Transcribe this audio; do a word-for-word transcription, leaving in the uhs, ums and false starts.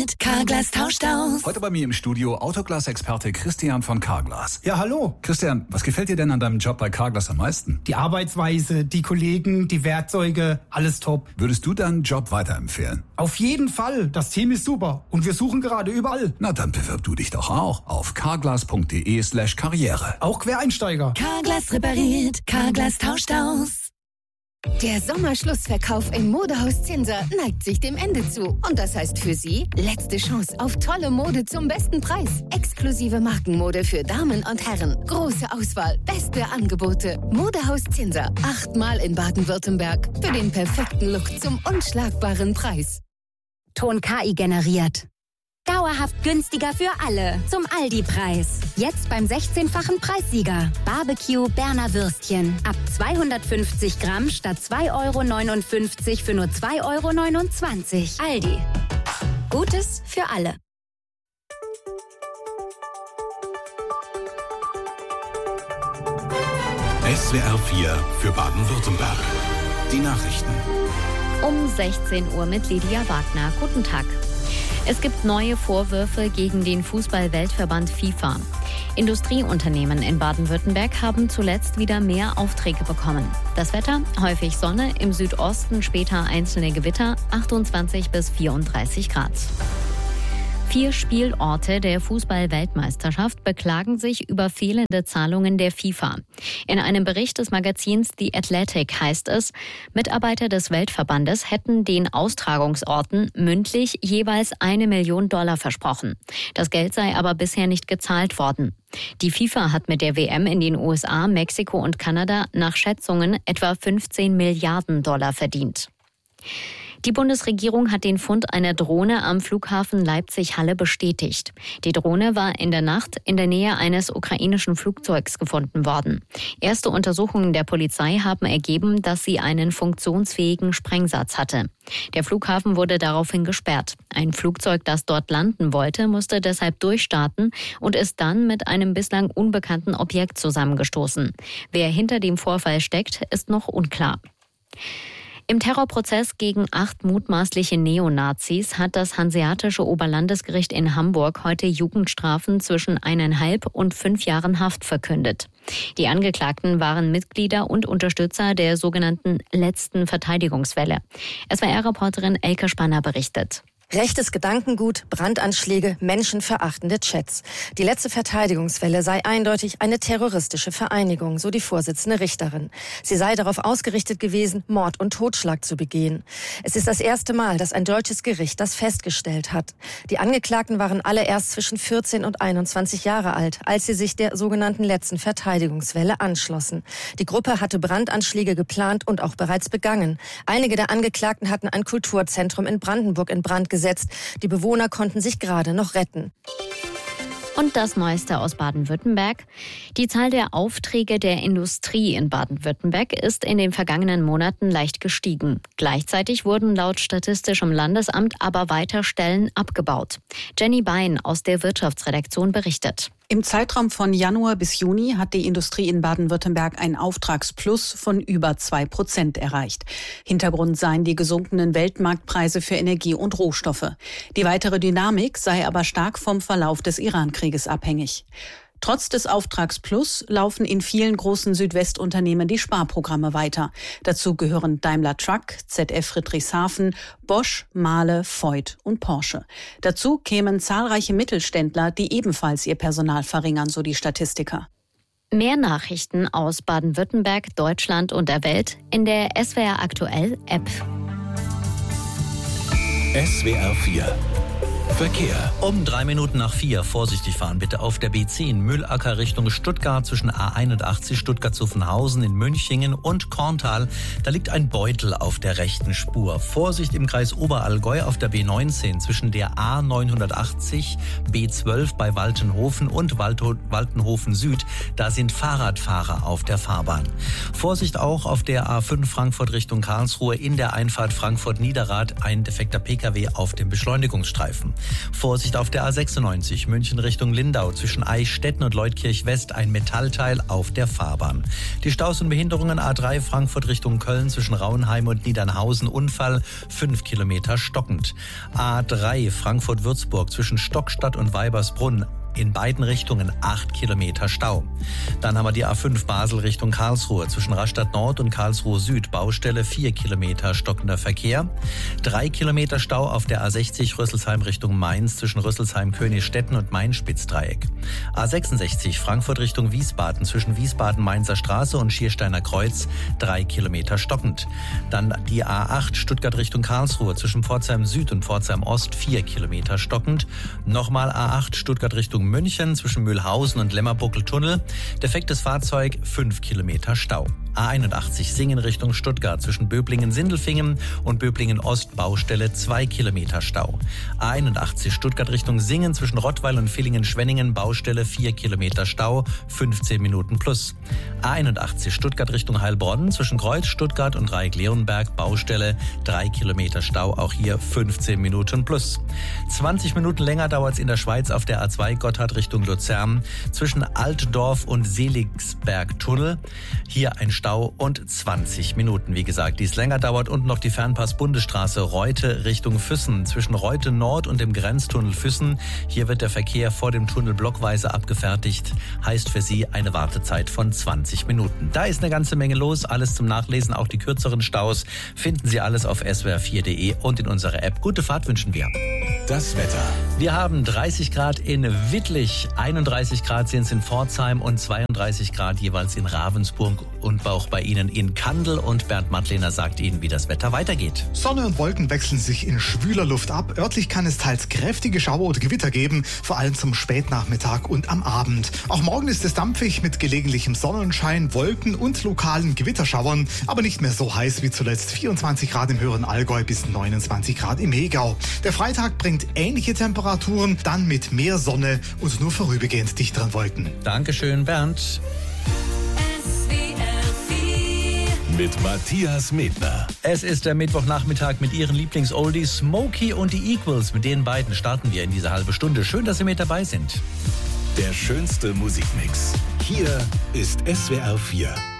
repariert, Carglass tauscht aus. Heute bei mir im Studio Autoglas-Experte Christian von Carglass. Ja, hallo. Christian, was gefällt dir denn an deinem Job bei Carglass am meisten? Die Arbeitsweise, die Kollegen, die Werkzeuge, alles top. Würdest du deinen Job weiterempfehlen? Auf jeden Fall. Das Team ist super. Und wir suchen gerade überall. Na, dann bewirb du dich doch auch auf carglass.de slash karriere. Auch Quereinsteiger. Carglass repariert, Carglass tauscht aus. Der Sommerschlussverkauf im Modehaus Zinser neigt sich dem Ende zu. Und das heißt für Sie, letzte Chance auf tolle Mode zum besten Preis. Exklusive Markenmode für Damen und Herren. Große Auswahl, beste Angebote. Modehaus Zinser, achtmal in Baden-Württemberg. Für den perfekten Look zum unschlagbaren Preis. Ton K I generiert. Dauerhaft günstiger für alle. Zum Aldi-Preis. Jetzt beim sechzehnfachen Preissieger. Barbecue Berner Würstchen. Ab zweihundertfünfzig Gramm statt zwei Euro neunundfünfzig für nur zwei Euro neunundzwanzig. Aldi. Gutes für alle. S W R vier für Baden-Württemberg. Die Nachrichten. Um sechzehn Uhr mit Lydia Wagner. Guten Tag. Es gibt neue Vorwürfe gegen den Fußball-Weltverband FIFA. Industrieunternehmen in Baden-Württemberg haben zuletzt wieder mehr Aufträge bekommen. Das Wetter: häufig Sonne, im Südosten später einzelne Gewitter, achtundzwanzig bis vierunddreißig Grad. Vier Spielorte der Fußball-Weltmeisterschaft beklagen sich über fehlende Zahlungen der FIFA. In einem Bericht des Magazins The Athletic heißt es, Mitarbeiter des Weltverbandes hätten den Austragungsorten mündlich jeweils eine Million Dollar versprochen. Das Geld sei aber bisher nicht gezahlt worden. Die FIFA hat mit der W M in den U S A, Mexiko und Kanada nach Schätzungen etwa fünfzehn Milliarden Dollar verdient. Die Bundesregierung hat den Fund einer Drohne am Flughafen Leipzig-Halle bestätigt. Die Drohne war in der Nacht in der Nähe eines ukrainischen Flugzeugs gefunden worden. Erste Untersuchungen der Polizei haben ergeben, dass sie einen funktionsfähigen Sprengsatz hatte. Der Flughafen wurde daraufhin gesperrt. Ein Flugzeug, das dort landen wollte, musste deshalb durchstarten und ist dann mit einem bislang unbekannten Objekt zusammengestoßen. Wer hinter dem Vorfall steckt, ist noch unklar. Im Terrorprozess gegen acht mutmaßliche Neonazis hat das Hanseatische Oberlandesgericht in Hamburg heute Jugendstrafen zwischen eineinhalb und fünf Jahren Haft verkündet. Die Angeklagten waren Mitglieder und Unterstützer der sogenannten letzten Verteidigungswelle. S W R-Reporterin Elke Spanner berichtet. Rechtes Gedankengut, Brandanschläge, menschenverachtende Chats. Die letzte Verteidigungswelle sei eindeutig eine terroristische Vereinigung, so die Vorsitzende Richterin. Sie sei darauf ausgerichtet gewesen, Mord und Totschlag zu begehen. Es ist das erste Mal, dass ein deutsches Gericht das festgestellt hat. Die Angeklagten waren alle erst zwischen vierzehn und einundzwanzig Jahre alt, als sie sich der sogenannten letzten Verteidigungswelle anschlossen. Die Gruppe hatte Brandanschläge geplant und auch bereits begangen. Einige der Angeklagten hatten ein Kulturzentrum in Brandenburg in Brand gesetzt. Die Bewohner konnten sich gerade noch retten. Und das Neueste aus Baden-Württemberg. Die Zahl der Aufträge der Industrie in Baden-Württemberg ist in den vergangenen Monaten leicht gestiegen. Gleichzeitig wurden laut Statistischem Landesamt aber weiter Stellen abgebaut. Jenny Bein aus der Wirtschaftsredaktion berichtet. Im Zeitraum von Januar bis Juni hat die Industrie in Baden-Württemberg ein Auftragsplus von über zwei Prozent erreicht. Hintergrund seien die gesunkenen Weltmarktpreise für Energie und Rohstoffe. Die weitere Dynamik sei aber stark vom Verlauf des Iran-Krieges abhängig. Trotz des Auftragsplus laufen in vielen großen Südwestunternehmen die Sparprogramme weiter. Dazu gehören Daimler Truck, Z F Friedrichshafen, Bosch, Mahle, Voith und Porsche. Dazu kämen zahlreiche Mittelständler, die ebenfalls ihr Personal verringern, so die Statistiker. Mehr Nachrichten aus Baden-Württemberg, Deutschland und der Welt in der S W R Aktuell App. S W R vier Verkehr. Um drei Minuten nach vier vorsichtig fahren bitte auf der B zehn Mühlacker Richtung Stuttgart zwischen A einundachtzig Stuttgart-Zuffenhausen in Münchingen und Korntal. Da liegt ein Beutel auf der rechten Spur. Vorsicht im Kreis Oberallgäu auf der B neunzehn zwischen der A neunhundertachtzig, B zwölf bei Waltenhofen und Waltenhofen Süd. Da sind Fahrradfahrer auf der Fahrbahn. Vorsicht auch auf der A fünf Frankfurt Richtung Karlsruhe in der Einfahrt Frankfurt-Niederrad. Ein defekter Pkw auf dem Beschleunigungsstreifen. Vorsicht auf der A sechsundneunzig, München Richtung Lindau, zwischen Eichstätten und Leutkirch West ein Metallteil auf der Fahrbahn. Die Staus und Behinderungen A drei Frankfurt Richtung Köln zwischen Rauenheim und Niedernhausen, Unfall, fünf Kilometer stockend. A drei Frankfurt-Würzburg zwischen Stockstadt und Weibersbrunn, in beiden Richtungen acht Kilometer Stau. Dann haben wir die A fünf Basel Richtung Karlsruhe. Zwischen Rastatt Nord und Karlsruhe Süd Baustelle vier Kilometer stockender Verkehr. drei Kilometer Stau auf der A sechzig Rüsselsheim Richtung Mainz zwischen Rüsselsheim, Königstetten und Main-Spitzdreieck. A sechsundsechzig Frankfurt Richtung Wiesbaden zwischen Wiesbaden-Mainzer Straße und Schiersteiner Kreuz drei Kilometer stockend. Dann die A acht Stuttgart Richtung Karlsruhe zwischen Pforzheim Süd und Pforzheim Ost vier Kilometer stockend. Nochmal A acht Stuttgart Richtung München zwischen Mühlhausen und Lemmerbuckel-Tunnel. Defektes Fahrzeug, fünf Kilometer Stau. A einundachtzig Singen Richtung Stuttgart zwischen Böblingen-Sindelfingen und Böblingen-Ost Baustelle zwei Kilometer Stau. A einundachtzig Stuttgart Richtung Singen zwischen Rottweil und Villingen-Schwenningen Baustelle vier Kilometer Stau, fünfzehn Minuten plus. A einundachtzig Stuttgart Richtung Heilbronn zwischen Kreuz Stuttgart und Dreieck-Leonberg Baustelle drei Kilometer Stau, auch hier fünfzehn Minuten plus. zwanzig Minuten länger dauert es in der Schweiz auf der A zwei Gotthard Richtung Luzern zwischen Altdorf und Seligsberg-Tunnel. Hier ein Stau und zwanzig Minuten, wie gesagt, die es länger dauert. Und noch die Fernpass-Bundesstraße Reute Richtung Füssen zwischen Reute Nord und dem Grenztunnel Füssen. Hier wird der Verkehr vor dem Tunnel blockweise abgefertigt. Heißt für Sie eine Wartezeit von zwanzig Minuten. Da ist eine ganze Menge los. Alles zum Nachlesen, auch die kürzeren Staus, finden Sie alles auf S W R vier Punkt de und in unserer App. Gute Fahrt wünschen wir. Das Wetter. Wir haben dreißig Grad in Wittlich, einunddreißig Grad sind es in Pforzheim und zweiunddreißig Grad jeweils in Ravensburg und auch bei Ihnen in Kandel. Und Bernd Mattlehner sagt Ihnen, wie das Wetter weitergeht. Sonne und Wolken wechseln sich in schwüler Luft ab. Örtlich kann es teils kräftige Schauer oder Gewitter geben, vor allem zum Spätnachmittag und am Abend. Auch morgen ist es dampfig mit gelegentlichem Sonnenschein, Wolken und lokalen Gewitterschauern, aber nicht mehr so heiß wie zuletzt. vierundzwanzig Grad im höheren Allgäu bis neunundzwanzig Grad im Hegau. Der Freitag bringt ähnliche Temperaturen, dann mit mehr Sonne und nur vorübergehend dichteren Wolken. Dankeschön, Bernd. Mit Matthias Medner. Es ist der Mittwochnachmittag mit Ihren Lieblings-Oldies Smokey und die Equals. Mit den beiden starten wir in diese halbe Stunde. Schön, dass Sie mit dabei sind. Der schönste Musikmix. Hier ist S W R vier.